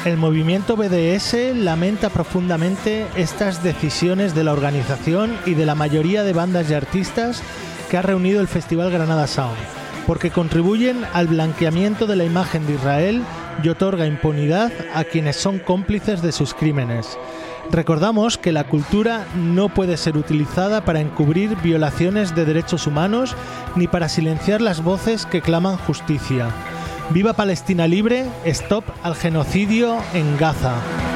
El movimiento BDS lamenta profundamente estas decisiones de la organización y de la mayoría de bandas y artistas que ha reunido el Festival Granada Sound, porque contribuyen al blanqueamiento de la imagen de Israel y otorga impunidad a quienes son cómplices de sus crímenes. Recordamos que la cultura no puede ser utilizada para encubrir violaciones de derechos humanos ni para silenciar las voces que claman justicia. ¡Viva Palestina libre! ¡Stop al genocidio en Gaza!